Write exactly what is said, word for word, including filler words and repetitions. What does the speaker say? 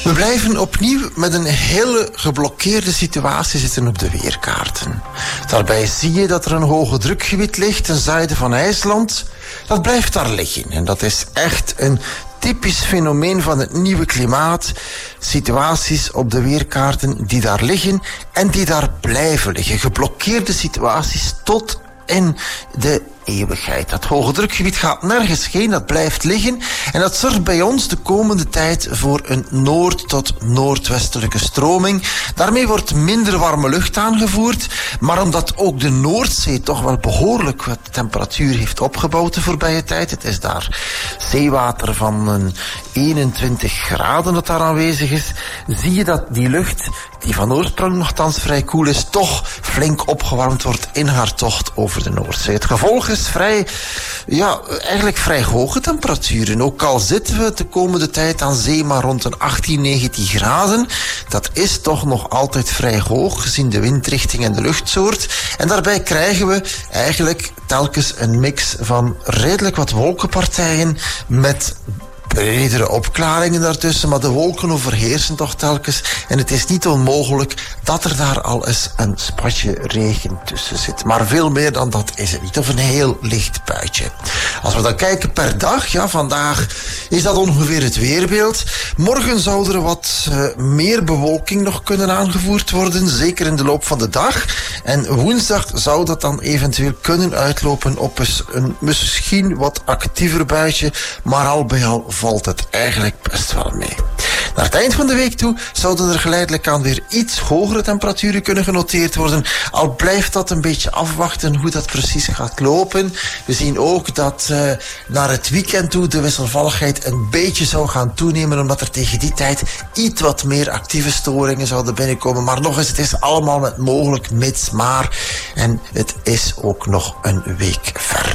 We blijven opnieuw met een hele geblokkeerde situatie zitten op de weerkaarten. Daarbij zie je dat er een hoge drukgebied ligt ten zuiden van IJsland. Dat blijft daar liggen en dat is echt een typisch fenomeen van het nieuwe klimaat. Situaties op de weerkaarten die daar liggen en die daar blijven liggen. Geblokkeerde situaties tot in de eeuwigheid. Dat hoge drukgebied gaat nergens heen, dat blijft liggen en dat zorgt bij ons de komende tijd voor een noord- tot noordwestelijke stroming. Daarmee wordt minder warme lucht aangevoerd, maar omdat ook de Noordzee toch wel behoorlijk wat temperatuur heeft opgebouwd de voorbije tijd, het is daar zeewater van een eenentwintig graden dat daar aanwezig is, zie je dat die lucht, die van oorsprong nogthans vrij koel is, toch flink opgewarmd wordt in haar tocht over de Noordzee. Het gevolg is vrij, ja, eigenlijk vrij hoge temperaturen. Ook al zitten we de komende tijd aan zee maar rond een achttien, negentien graden, dat is toch nog altijd vrij hoog gezien de windrichting en de luchtsoort. En daarbij krijgen we eigenlijk telkens een mix van redelijk wat wolkenpartijen met bredere opklaringen daartussen, maar de wolken overheersen toch telkens en het is niet onmogelijk dat er daar al eens een spatje regen tussen zit. Maar veel meer dan dat is het niet, of een heel licht buitje. Als we dan kijken per dag, ja, vandaag is dat ongeveer het weerbeeld. Morgen zou er wat uh, meer bewolking nog kunnen aangevoerd worden, zeker in de loop van de dag. En woensdag zou dat dan eventueel kunnen uitlopen op eens een misschien wat actiever buitje, maar al bij al valt het eigenlijk best wel mee. Naar het eind van de week toe zouden er geleidelijk aan weer iets hogere temperaturen kunnen genoteerd worden. Al blijft dat een beetje afwachten hoe dat precies gaat lopen. We zien ook dat uh, naar het weekend toe de wisselvalligheid een beetje zou gaan toenemen, omdat er tegen die tijd iets wat meer actieve storingen zouden binnenkomen. Maar nog eens, het is allemaal met mogelijk mits maar. En het is ook nog een week ver.